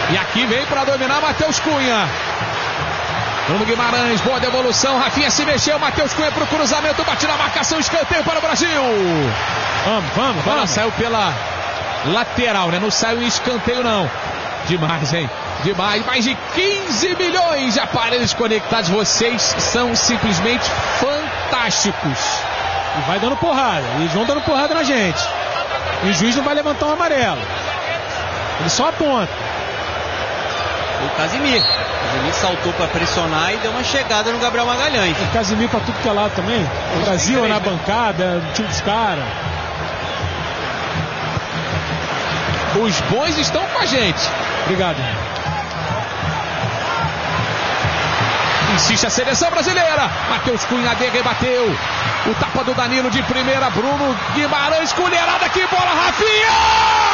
E aqui vem para dominar Matheus Cunha. Bruno Guimarães, boa devolução. Rafinha se mexeu, Matheus Cunha pro cruzamento, bate na marcação, escanteio para o Brasil. Vamos. Bola saiu pela lateral, né? Não saiu em escanteio, não. Demais, hein? Demais. Mais de 15 milhões de aparelhos conectados. Vocês são simplesmente fantásticos. E vai dando porrada. Eles vão dando porrada na gente. E o juiz não vai levantar um amarelo. Ele só aponta. O Casimiro saltou para pressionar e deu uma chegada no Gabriel Magalhães. O Casimiro para tudo que é lado também. O Brasil na bancada, o time dos caras. Os bons estão com a gente. Obrigado. Insiste a seleção brasileira. Matheus Cunha rebateu. O tapa do Danilo de primeira. Bruno Guimarães, colherada, que bola, Rafinha!